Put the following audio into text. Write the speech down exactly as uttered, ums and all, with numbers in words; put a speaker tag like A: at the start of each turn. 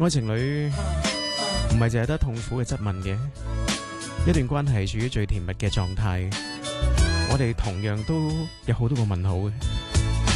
A: 愛情裏唔係淨係得痛苦嘅質問嘅，一段關係處於最甜蜜嘅狀態，我哋同樣都有好多個問號嘅。